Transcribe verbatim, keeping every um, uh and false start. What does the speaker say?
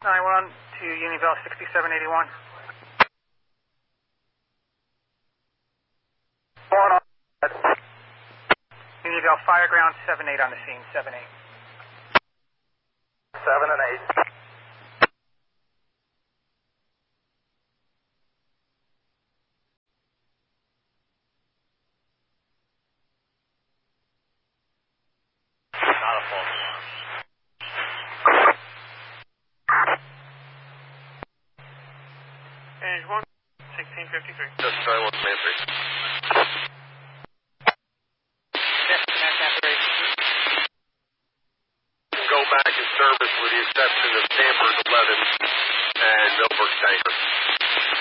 nine one to Unionville sixty-seven eighty-one. Going on. Unionville fire ground seven eight on the scene, seven eight. seven and eight. Not a false alarm. Page one, sixteen fifty-three. Just try one, man, three.